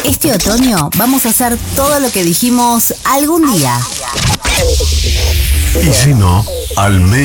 Este otoño vamos a hacer todo lo que dijimos algún día. Y si no, al menos